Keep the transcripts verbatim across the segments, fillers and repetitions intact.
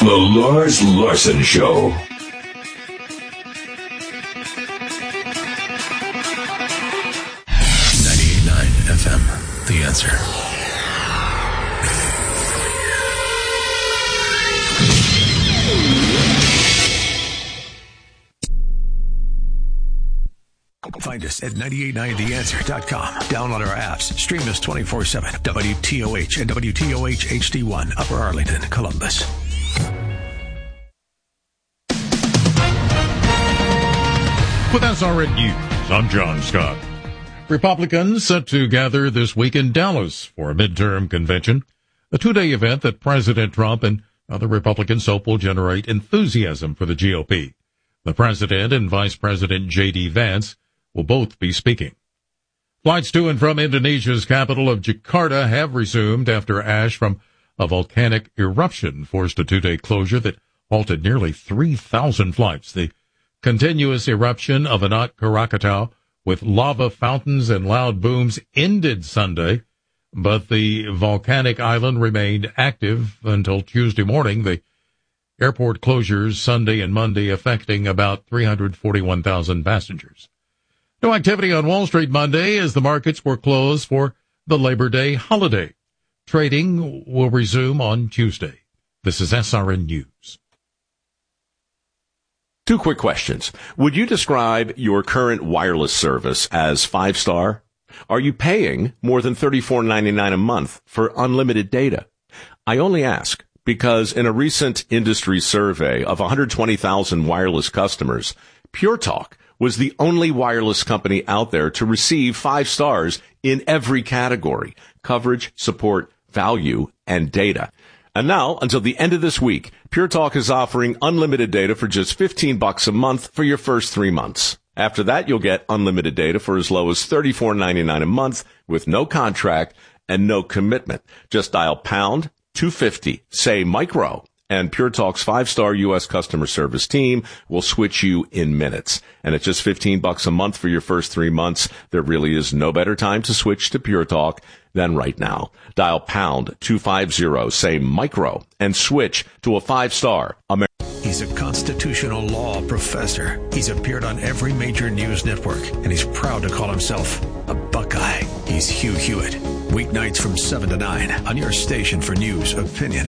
The Lars Larson Show. ninety-eight point nine F M, The Answer. Find us at nine eight nine the answer dot com. Download our apps. Stream us twenty-four seven. W T O H and W T O H H D one, Upper Arlington, Columbus. With S R N News, I'm John Scott. Republicans set to gather this week in Dallas for a midterm convention, a two-day event that President Trump and other Republicans hope will generate enthusiasm for the G O P. The President and Vice President J D. Vance will both be speaking. Flights to and from Indonesia's capital of Jakarta have resumed after ash from a volcanic eruption forced a two-day closure that halted nearly three thousand flights. The continuous eruption of Anak Krakatau with lava fountains and loud booms ended Sunday, but the volcanic island remained active until Tuesday morning. The airport closures Sunday and Monday affecting about three hundred forty-one thousand passengers. No activity on Wall Street Monday as the markets were closed for the Labor Day holiday. Trading will resume on Tuesday. This is S R N News. Two quick questions. Would you describe your current wireless service as five-star? Are you paying more than thirty-four ninety-nine a month for unlimited data? I only ask because in a recent industry survey of one hundred twenty thousand wireless customers, Pure Talk was the only wireless company out there to receive five stars in every category: coverage, support, value, and data. And now, until the end of this week, Pure Talk is offering unlimited data for just fifteen bucks a month for your first three months. After that, you'll get unlimited data for as low as thirty-four ninety-nine a month with no contract and no commitment. Just dial pound two fifty, say micro, and Pure Talk's five-star U S customer service team will switch you in minutes. And at just fifteen bucks a month for your first three months, there really is no better time to switch to Pure Talk than right now. Dial pound two fifty, say micro, and switch to a five-star American. He's a constitutional law professor. He's appeared on every major news network, and he's proud to call himself a Buckeye. He's Hugh Hewitt. Weeknights from seven to nine on your station for news, opinion.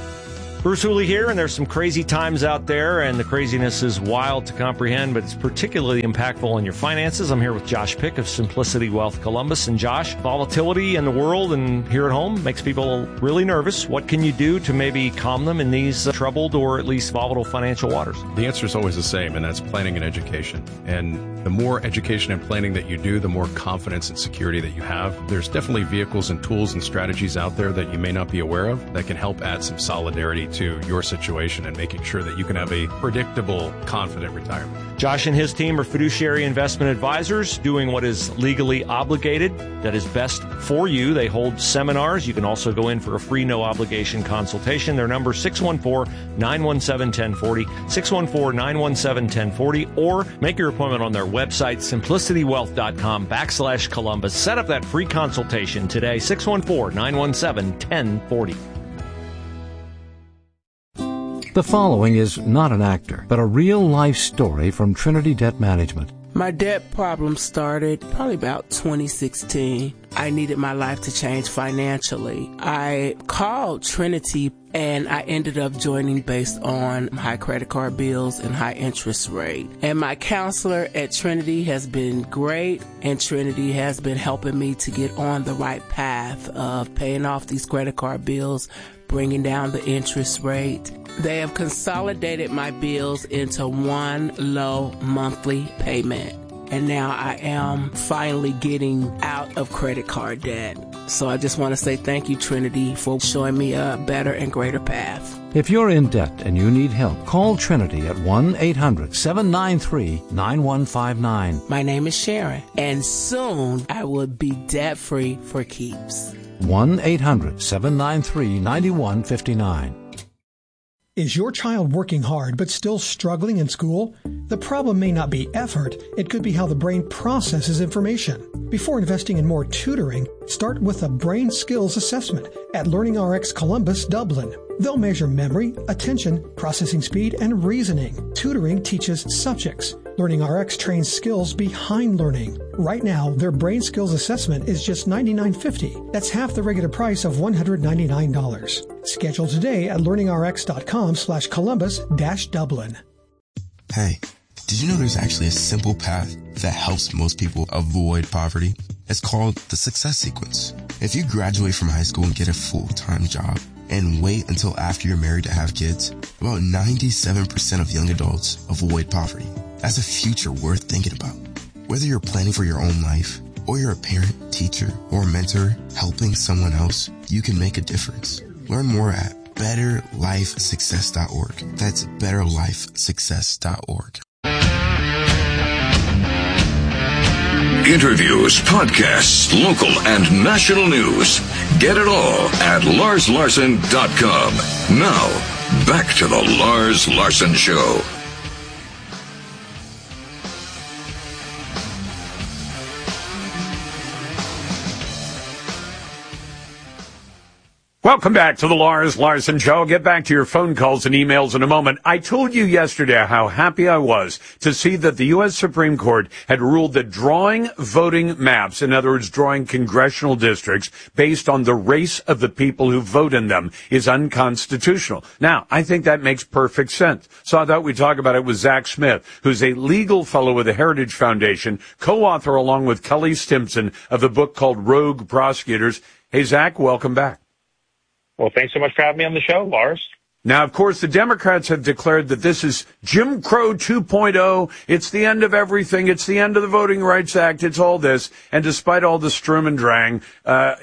Bruce Hooley here, and there's some crazy times out there, and the craziness is wild to comprehend, but it's particularly impactful on your finances. I'm here with Josh Pick of Simplicity Wealth Columbus. And Josh, volatility in the world and here at home makes people really nervous. What can you do to maybe calm them in these uh, troubled or at least volatile financial waters? The answer is always the same, and that's planning and education. And the more education and planning that you do, the more confidence and security that you have. There's definitely vehicles and tools and strategies out there that you may not be aware of that can help add some solidarity to your situation and making sure that you can have a predictable, confident retirement. Josh and his team are fiduciary investment advisors doing what is legally obligated, that is best for you. They hold seminars. You can also go in for a free, no-obligation consultation. Their number is six one four, nine one seven, one zero four zero, six one four, nine one seven, one zero four zero, or make your appointment on their website, simplicitywealth.com backslash Columbus. Set up that free consultation today, six one four, nine one seven, one zero four zero. The following is not an actor, but a real-life story from Trinity Debt Management. My debt problem started probably about twenty sixteen. I needed my life to change financially. I called Trinity and I ended up joining based on high credit card bills and high interest rate. And my counselor at Trinity has been great, and Trinity has been helping me to get on the right path of paying off these credit card bills, bringing down the interest rate. They have consolidated my bills into one low monthly payment. And now I am finally getting out of credit card debt. So I just want to say thank you, Trinity, for showing me a better and greater path. If you're in debt and you need help, call Trinity at one eight hundred, seven nine three, nine one five nine. My name is Sharon, and soon I will be debt-free for keeps. one eight hundred, seven nine three, nine one five nine. Is your child working hard but still struggling in school? The problem may not be effort, it could be how the brain processes information. Before investing in more tutoring, start with a brain skills assessment at LearningRx Columbus, Dublin. They'll measure memory, attention, processing speed, and reasoning. Tutoring teaches subjects. LearningRx trains skills behind learning. Right now, their brain skills assessment is just ninety-nine fifty. That's half the regular price of one hundred ninety-nine dollars. Schedule today at learningrx.com slash Columbus dash Dublin. Hey, did you know there's actually a simple path that helps most people avoid poverty? It's called the Success Sequence. If you graduate from high school and get a full-time job and wait until after you're married to have kids, about ninety-seven percent of young adults avoid poverty. That's a future worth thinking about. Whether you're planning for your own life, or you're a parent, teacher, or mentor helping someone else, you can make a difference. Learn more at better life success dot org. That's better life success dot org. Interviews, podcasts, local and national news. Get it all at lars larson dot com. Now, back to the Lars Larson Show. Welcome back to the Lars Larson Show. I'll get back to your phone calls and emails in a moment. I told you yesterday how happy I was to see that the U S Supreme Court had ruled that drawing voting maps, in other words, drawing congressional districts based on the race of the people who vote in them, is unconstitutional. Now, I think that makes perfect sense. So I thought we'd talk about it with Zach Smith, who's a legal fellow with the Heritage Foundation, co-author along with Kelly Stimson of the book called Rogue Prosecutors. Hey, Zach, welcome back. Well, thanks so much for having me on the show, Lars. Now, of course, the Democrats have declared that this is Jim Crow two point oh. It's the end of everything. It's the end of the Voting Rights Act. It's all this. And despite all the Sturm and Drang, uh,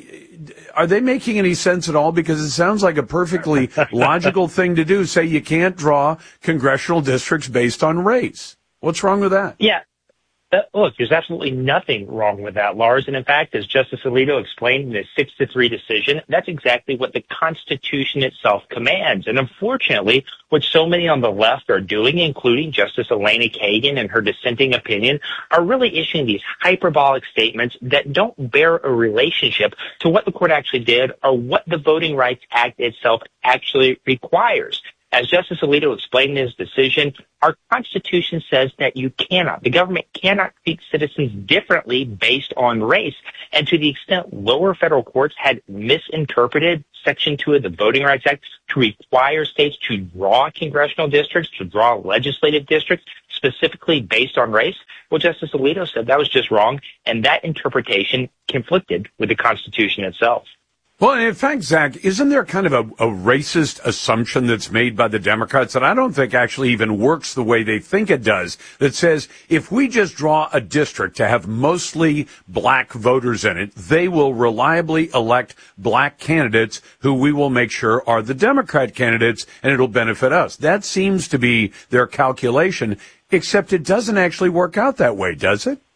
are they making any sense at all? Because it sounds like a perfectly logical thing to do. Say you can't draw congressional districts based on race. What's wrong with that? Yeah. Uh, look, there's absolutely nothing wrong with that, Lars. And in fact, as Justice Alito explained in his six to three decision, that's exactly what the Constitution itself commands. And unfortunately, what so many on the left are doing, including Justice Elena Kagan and her dissenting opinion, are really issuing these hyperbolic statements that don't bear a relationship to what the court actually did or what the Voting Rights Act itself actually requires. As Justice Alito explained in his decision, our Constitution says that you cannot, the government cannot treat citizens differently based on race. And to the extent lower federal courts had misinterpreted Section two of the Voting Rights Act to require states to draw congressional districts, to draw legislative districts, specifically based on race, well, Justice Alito said that was just wrong, and that interpretation conflicted with the Constitution itself. Well, in fact, Zach, isn't there kind of a, a racist assumption that's made by the Democrats that I don't think actually even works the way they think it does, that says if we just draw a district to have mostly black voters in it, they will reliably elect black candidates who we will make sure are the Democrat candidates, and it'll benefit us. That seems to be their calculation, except it doesn't actually work out that way, does it?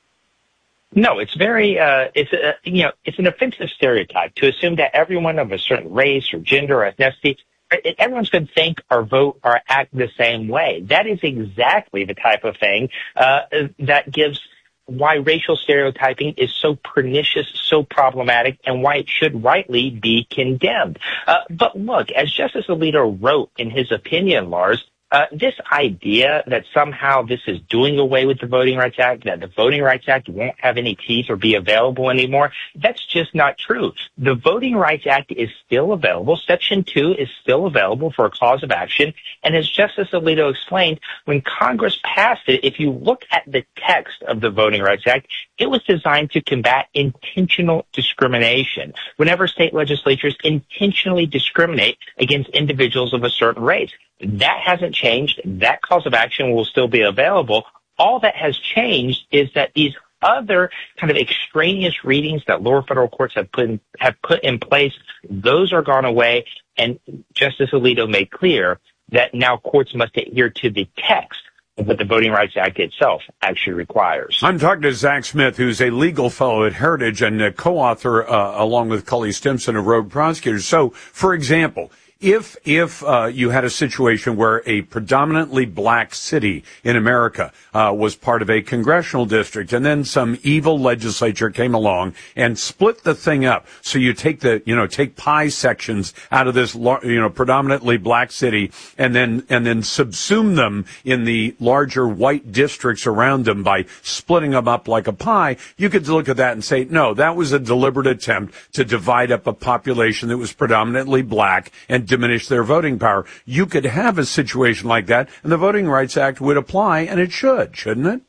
No, it's very, uh, it's a, you know, it's an offensive stereotype to assume that everyone of a certain race or gender or ethnicity, everyone's going to think or vote or act the same way. That is exactly the type of thing, uh, that gives why racial stereotyping is so pernicious, so problematic, and why it should rightly be condemned. Uh, but look, as Justice Alito wrote in his opinion, Lars, Uh, this idea that somehow this is doing away with the Voting Rights Act, that the Voting Rights Act won't have any teeth or be available anymore, that's just not true. The Voting Rights Act is still available. Section two is still available for a cause of action. And as Justice Alito explained, when Congress passed it, if you look at the text of the Voting Rights Act, it was designed to combat intentional discrimination. Whenever state legislatures intentionally discriminate against individuals of a certain race, that hasn't changed. That cause of action will still be available. All that has changed is that these other kind of extraneous readings that lower federal courts have put in, have put in place, those are gone away. And Justice Alito made clear that now courts must adhere to the text of what the Voting Rights Act itself actually requires. I'm talking to Zach Smith, who's a legal fellow at Heritage and a co-author uh, along with Cully Stimson of Rogue Prosecutors. So, for example, if if uh, you had a situation where a predominantly black city in America uh, was part of a congressional district, and then some evil legislature came along and split the thing up, so you take the you know take pie sections out of this you know predominantly black city, and then and then subsume them in the larger white districts around them by splitting them up like a pie, you could look at that and say, no, that was a deliberate attempt to divide up a population that was predominantly black and diminish their voting power. You could have a situation like that, and the Voting Rights Act would apply, and it should, shouldn't it?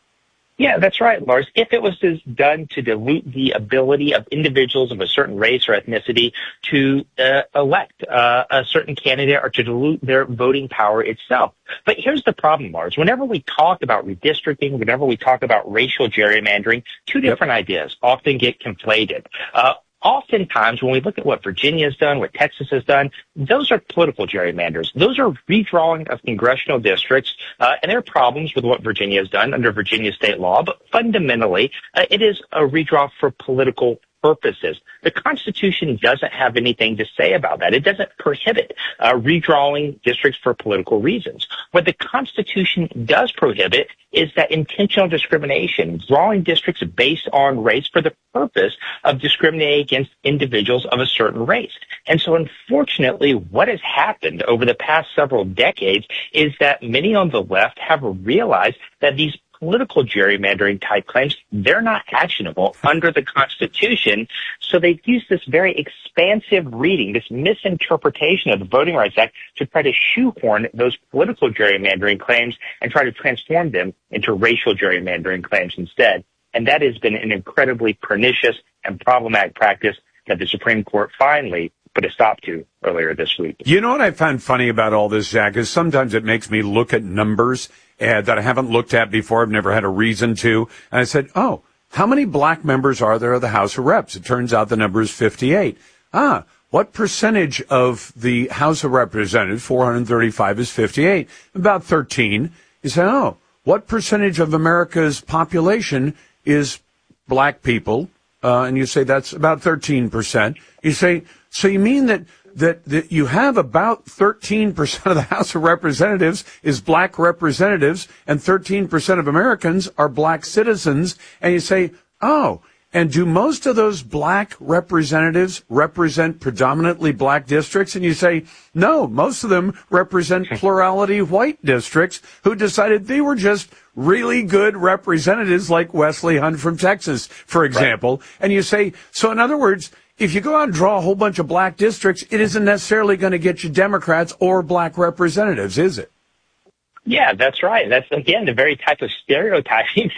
Yeah, that's right, Lars. If it was done to dilute the ability of individuals of a certain race or ethnicity to uh, elect uh, a certain candidate or to dilute their voting power itself. But here's the problem, Lars. Whenever we talk about redistricting, whenever we talk about racial gerrymandering, two different yep. ideas often get conflated. Uh, Oftentimes, when we look at what Virginia has done, what Texas has done, those are political gerrymanders. Those are redrawing of congressional districts, uh, and there are problems with what Virginia has done under Virginia state law, but fundamentally, uh, it is a redraw for political purposes. The Constitution doesn't have anything to say about that. It doesn't prohibit uh, redrawing districts for political reasons. What the Constitution does prohibit is that intentional discrimination, drawing districts based on race for the purpose of discriminating against individuals of a certain race. And so unfortunately, what has happened over the past several decades is that many on the left have realized that these political gerrymandering type claims, they're not actionable under the Constitution. So they've used this very expansive reading, this misinterpretation of the Voting Rights Act to try to shoehorn those political gerrymandering claims and try to transform them into racial gerrymandering claims instead. And that has been an incredibly pernicious and problematic practice that the Supreme Court finally put a stop to earlier this week. You know what I find funny about all this, Zach, is sometimes it makes me look at numbers uh, that I haven't looked at before. I've never had a reason to. And I said, oh, how many black members are there of the House of Reps? It turns out the number is fifty-eight. Ah, what percentage of the House of Representatives, four hundred thirty-five, is fifty-eight? About thirteen. You say, oh, what percentage of America's population is black people? Uh, and you say that's about thirteen percent. You say, so you mean that, that, that you have about thirteen percent of the House of Representatives is black representatives and thirteen percent of Americans are black citizens. And you say, oh, and do most of those black representatives represent predominantly black districts? And you say, no, most of them represent plurality white districts who decided they were just really good representatives like Wesley Hunt from Texas, for example. Right. And you say, so in other words, if you go out and draw a whole bunch of black districts, it isn't necessarily going to get you Democrats or black representatives, is it? Yeah, that's right. That's, again, the very type of stereotyping